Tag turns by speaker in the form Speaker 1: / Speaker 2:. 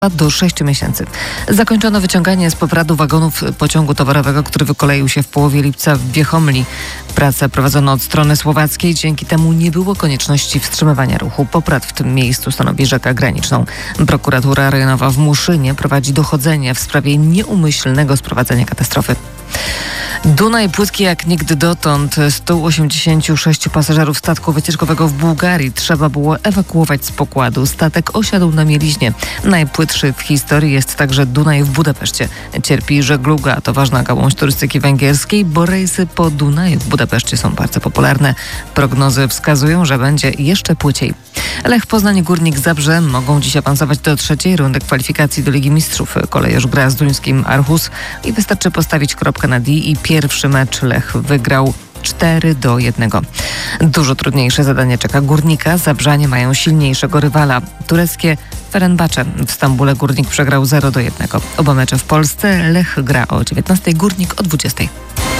Speaker 1: do 6 miesięcy. Zakończono wyciąganie z popradu wagonów pociągu towarowego, który wykoleił się w połowie lipca w Biechomli. Pracę prowadzono od strony słowackiej, dzięki temu nie było konieczności wstrzymywania ruchu. Poprad w tym miejscu stanowi rzekę graniczną. Prokuratura rejonowa w Muszynie prowadzi dochodzenie w sprawie nieumyślnego sprowadzenia katastrofy. Dunaj płytki jak nigdy dotąd. 186 pasażerów statku wycieczkowego w Bułgarii trzeba było ewakuować z pokładu. Statek osiadł na mieliźnie. Najpłytszy w historii jest także Dunaj w Budapeszcie. Cierpi żegluga, to ważna gałąź turystyki węgierskiej, bo rejsy po Dunaju w Budapeszcie są bardzo popularne. Prognozy wskazują, że będzie jeszcze płyciej. Lech Poznań i Górnik Zabrze mogą dziś awansować do trzeciej rundy kwalifikacji do Ligi Mistrzów. Kolejorz gra z duńskim Aarhus i wystarczy postawić kropkę na D i pierwszy mecz Lech wygrał 4-1. Dużo trudniejsze zadanie czeka Górnika. Zabrzanie mają silniejszego rywala. Tureckie Fenerbahce. W Stambule Górnik przegrał 0-1. Oba mecze w Polsce. Lech gra o 19:00, Górnik o 20:00.